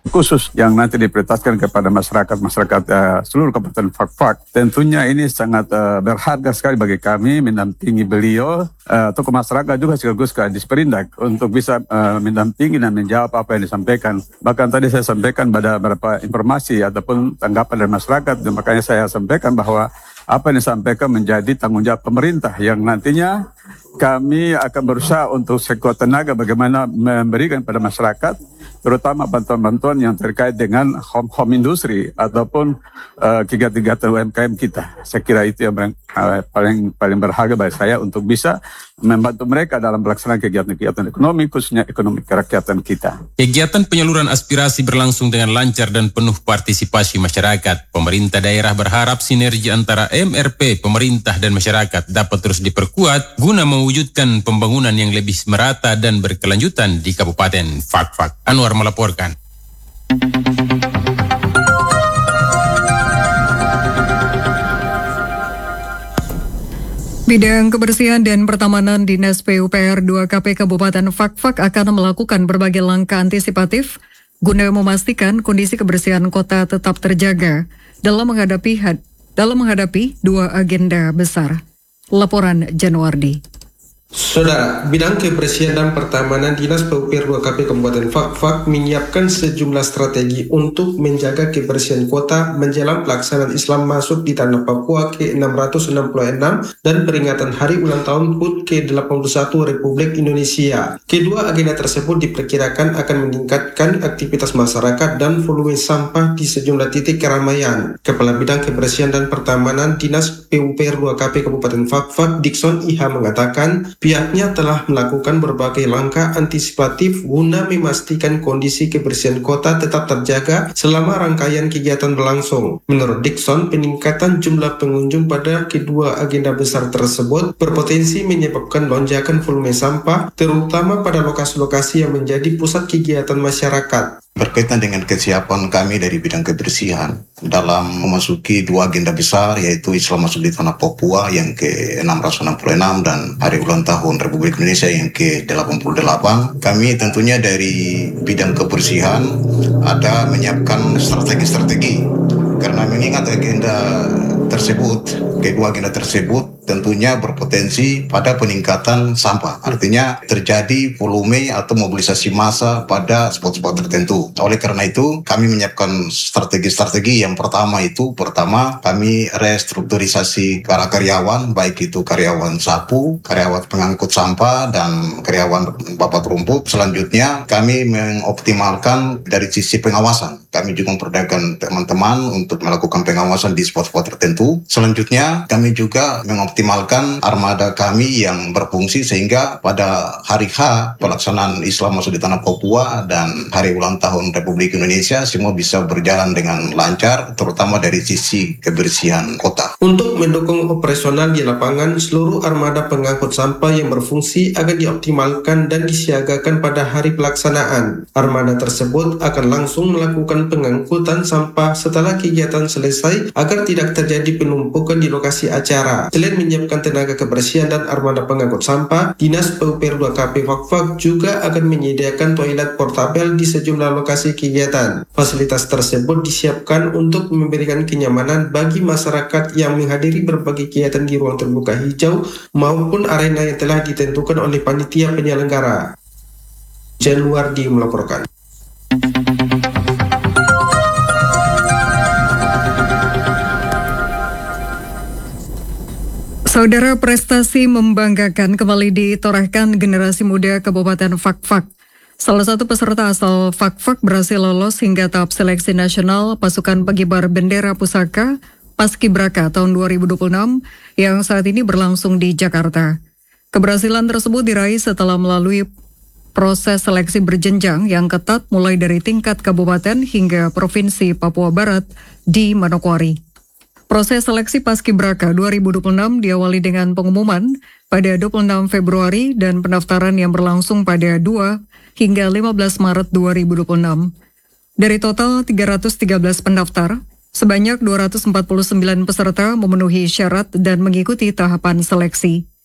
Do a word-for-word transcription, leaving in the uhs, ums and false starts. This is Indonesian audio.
khusus yang nanti diprioritaskan kepada masyarakat-masyarakat uh, seluruh Kabupaten Fak-Fak. Tentunya ini sangat uh, berharga sekali bagi kami mendampingi beliau, uh, tokoh masyarakat juga sekaligus ke Disperindak untuk bisa uh, mendampingi dan menjawab apa yang disampaikan. Bahkan tadi saya sampaikan pada beberapa informasi ataupun tanggapan dari masyarakat, dan makanya saya sampaikan bahwa apa yang disampaikan menjadi tanggung jawab pemerintah yang nantinya kami akan berusaha untuk sekuat tenaga bagaimana memberikan pada masyarakat, terutama bantuan-bantuan yang terkait dengan home, home industry ataupun uh, kegiatan-kegiatan U M K M kita. Saya kira itu yang paling, uh, paling paling berharga bagi saya untuk bisa membantu mereka dalam pelaksanaan kegiatan-kegiatan ekonomi, khususnya ekonomi kerakyatan kita. Kegiatan penyaluran aspirasi berlangsung dengan lancar dan penuh partisipasi masyarakat. Pemerintah daerah berharap sinergi antara M R P, pemerintah dan masyarakat dapat terus diperkuat guna mewujudkan pembangunan yang lebih merata dan berkelanjutan di Kabupaten Fak-Fak. Anwar melaporkan. Bidang Kebersihan dan Pertamanan Dinas P U P R dua K P Kabupaten Fak-Fak akan melakukan berbagai langkah antisipatif guna memastikan kondisi kebersihan kota tetap terjaga dalam menghadapi dalam menghadapi dua agenda besar. Laporan Januardi. Saudara, Bidang Kebersihan dan Pertamanan Dinas P U P R dua K P Kabupaten Fak-Fak menyiapkan sejumlah strategi untuk menjaga kebersihan kota menjelang pelaksanaan Islam masuk di Tanah Papua ke enam ratus enam puluh enam dan peringatan Hari Ulang Tahun H U T ke delapan puluh satu Republik Indonesia. Kedua agenda tersebut diperkirakan akan meningkatkan aktivitas masyarakat dan volume sampah di sejumlah titik keramaian. Kepala Bidang Kebersihan dan Pertamanan Dinas P U P R dua K P Kabupaten Fak-Fak, Dikson Iha, mengatakan pihaknya telah melakukan berbagai langkah antisipatif guna memastikan kondisi kebersihan kota tetap terjaga selama rangkaian kegiatan berlangsung. Menurut Dikson, peningkatan jumlah pengunjung pada kedua agenda besar tersebut berpotensi menyebabkan lonjakan volume sampah, terutama pada lokasi-lokasi yang menjadi pusat kegiatan masyarakat. Berkaitan dengan kesiapan kami dari bidang kebersihan dalam memasuki dua agenda besar, yaitu Islam masuk di Tanah Papua yang ke enam ratus enam puluh enam dan Hari Ulang Tahun Republik Indonesia yang ke delapan puluh delapan, kami tentunya dari bidang kebersihan ada menyiapkan strategi-strategi karena mengingat agenda tersebut, kedua agenda tersebut tentunya berpotensi pada peningkatan sampah. Artinya terjadi volume atau mobilisasi massa pada spot-spot tertentu. Oleh karena itu, kami menyiapkan strategi-strategi. Yang pertama itu, pertama kami restrukturisasi para karyawan, baik itu karyawan sapu, karyawan pengangkut sampah, dan karyawan babat rumput. Selanjutnya, kami mengoptimalkan dari sisi pengawasan. Kami juga memperdagangkan teman-teman untuk melakukan pengawasan di spot-spot tertentu. Selanjutnya, kami juga mengoptimalkan optimalkan armada kami yang berfungsi sehingga pada hari H pelaksanaan Islam masuk di Tanah Papua dan Hari Ulang Tahun Republik Indonesia semua bisa berjalan dengan lancar, terutama dari sisi kebersihan kota. Untuk mendukung operasional di lapangan, seluruh armada pengangkut sampah yang berfungsi akan dioptimalkan dan disiagakan pada hari pelaksanaan. Armada tersebut akan langsung melakukan pengangkutan sampah setelah kegiatan selesai agar tidak terjadi penumpukan di lokasi acara. Selain menyiapkan tenaga kebersihan dan armada pengangkut sampah, Dinas P U P R dua K P Fak-Fak juga akan menyediakan toilet portabel di sejumlah lokasi kegiatan. Fasilitas tersebut disiapkan untuk memberikan kenyamanan bagi masyarakat yang menghadiri berbagai kegiatan di ruang terbuka hijau maupun arena yang telah ditentukan oleh panitia penyelenggara. Januardi melaporkan. Saudara, prestasi membanggakan kembali ditorehkan generasi muda Kabupaten Fak-Fak. Salah satu peserta asal Fak-Fak berhasil lolos hingga tahap seleksi nasional pasukan pengibar bendera pusaka Paskibraka tahun dua ribu dua puluh enam yang saat ini berlangsung di Jakarta. Keberhasilan tersebut diraih setelah melalui proses seleksi berjenjang yang ketat mulai dari tingkat kabupaten hingga provinsi Papua Barat di Manokwari. Proses seleksi Paskibraka dua ribu dua puluh enam diawali dengan pengumuman pada dua puluh enam Februari dan pendaftaran yang berlangsung pada dua hingga lima belas Maret dua ribu dua puluh enam. Dari total tiga ratus tiga belas pendaftar, sebanyak dua ratus empat puluh sembilan peserta memenuhi syarat dan mengikuti tahapan seleksi.